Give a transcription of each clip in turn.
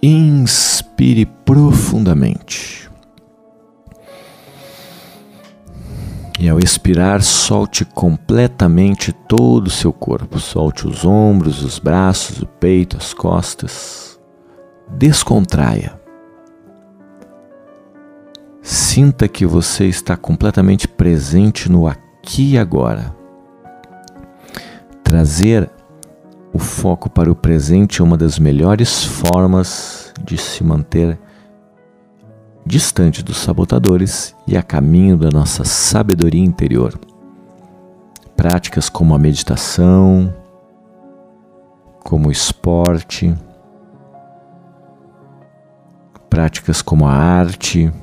Inspire profundamente. E ao expirar, solte completamente todo o seu corpo. Solte os ombros, os braços, o peito, as costas. Descontraia. Sinta que você está completamente presente no aqui e agora. Trazer o foco para o presente é uma das melhores formas de se manter distante dos sabotadores e a caminho da nossa sabedoria interior. Práticas como a meditação, como o esporte, práticas como a arte,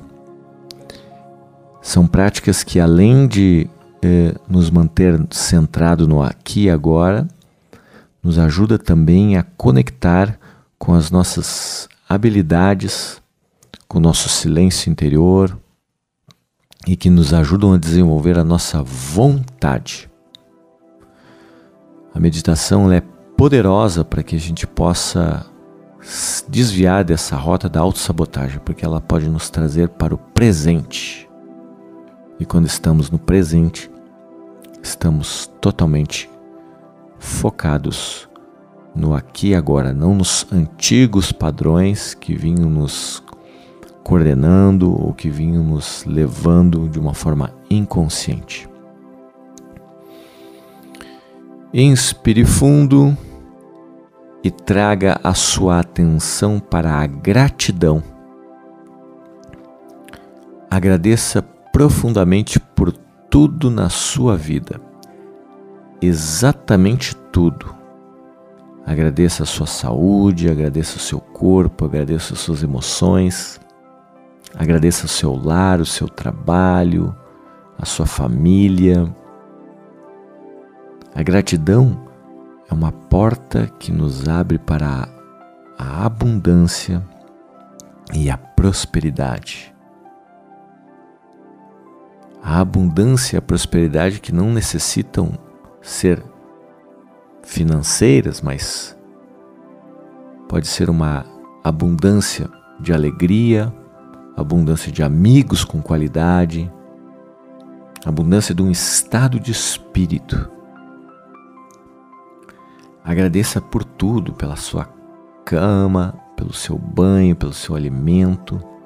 são práticas que, além de nos manter centrado no aqui e agora, nos ajuda também a conectar com as nossas habilidades, com o nosso silêncio interior e que nos ajudam a desenvolver a nossa vontade. A meditação ela é poderosa para que a gente possa desviar dessa rota da autossabotagem, porque ela pode nos trazer para o presente. E quando estamos no presente, estamos totalmente focados no aqui e agora, não nos antigos padrões que vinham nos coordenando ou que vinham nos levando de uma forma inconsciente. Inspire fundo e traga a sua atenção para a gratidão. Agradeça profundamente por tudo na sua vida. Exatamente tudo. Agradeça a sua saúde, agradeça o seu corpo, agradeça as suas emoções, agradeça o seu lar, o seu trabalho, a sua família. A gratidão é uma porta que nos abre para a abundância e a prosperidade. A abundância e a prosperidade que não necessitam ser financeiras, mas pode ser uma abundância de alegria, abundância de amigos com qualidade, abundância de um estado de espírito. Agradeça por tudo, pela sua cama, pelo seu banho, pelo seu alimento,